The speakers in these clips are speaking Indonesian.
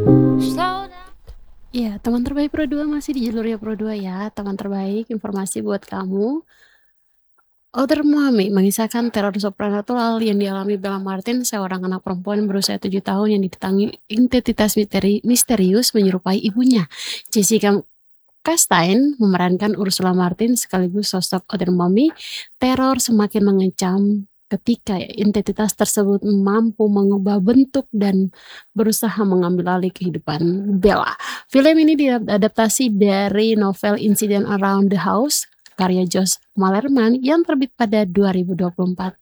Slow down. Iya, teman terbaik Pro 2 masih di jalurnya Pro 2 ya. Teman terbaik, informasi buat kamu. Older Mommy mengisahkan teror supranatural yang dialami Bella Martin, seorang anak perempuan berusia 7 tahun yang didatangi identitas misterius menyerupai ibunya. Jessica Chastain memerankan Ursula Martin sekaligus sosok Older Mommy. Teror semakin mengancam ketika identitas tersebut mampu mengubah bentuk dan berusaha mengambil alih kehidupan Bella. Film ini diadaptasi dari novel Incident Around the House karya Josh Malerman yang terbit pada 2024.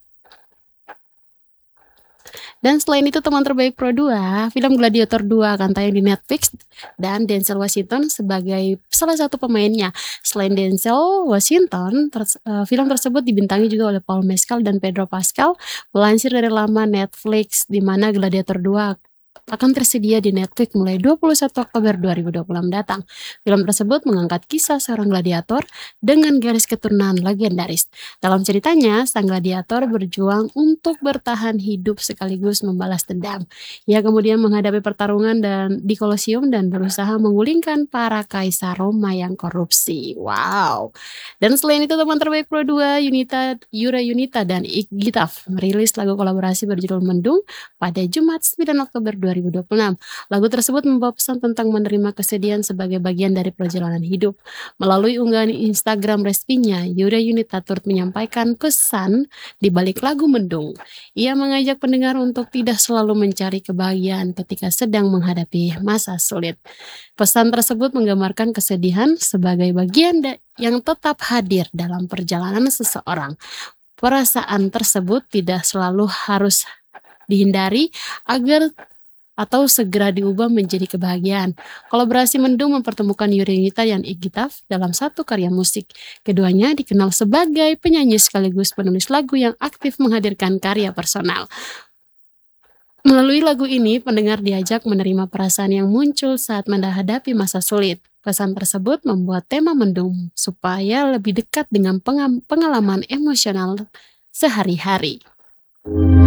Dan selain itu teman terbaik Pro 2, film Gladiator 2 akan tayang di Netflix dan Denzel Washington sebagai salah satu pemainnya. Selain Denzel Washington, film tersebut dibintangi juga oleh Paul Mescal dan Pedro Pascal. Melansir dari laman Netflix, di mana Gladiator 2 akan tersedia di Netflix mulai 21 Oktober 2026 datang. Film tersebut mengangkat kisah seorang gladiator dengan garis keturunan legendaris. Dalam ceritanya, sang gladiator berjuang untuk bertahan hidup sekaligus membalas dendam. Ia kemudian menghadapi pertarungan di Kolosium dan berusaha menggulingkan para kaisar Roma yang korupsi. Wow. Dan selain itu teman terbaik Pro 2, Yura Yunita dan Gitaf merilis lagu kolaborasi berjudul Mendung pada Jumat 9 Oktober 2026. Lagu tersebut membawa pesan tentang menerima kesedihan sebagai bagian dari perjalanan hidup. Melalui unggahan Instagram resminya, Yura Yunita turut menyampaikan pesan di balik lagu Mendung. Ia mengajak pendengar untuk tidak selalu mencari kebahagiaan ketika sedang menghadapi masa sulit. Pesan tersebut menggambarkan kesedihan sebagai bagian yang tetap hadir dalam perjalanan seseorang. Perasaan tersebut tidak selalu harus dihindari agar atau segera diubah menjadi kebahagiaan. Kolaborasi Mendung mempertemukan Yura Yunita dan Gitaf dalam satu karya musik. Keduanya dikenal sebagai penyanyi sekaligus penulis lagu yang aktif menghadirkan karya personal. Melalui lagu ini, pendengar diajak menerima perasaan yang muncul saat menghadapi masa sulit. Pesan tersebut membuat tema Mendung supaya lebih dekat dengan pengalaman emosional sehari-hari.